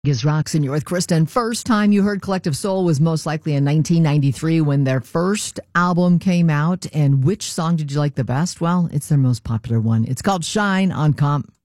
Is Roxanne, you're with Kristen. First time you heard Collective Soul was most likely in 1993 when their first album came out. And which song did you like the best? Well, it's their most popular one. It's called Shine on Comp.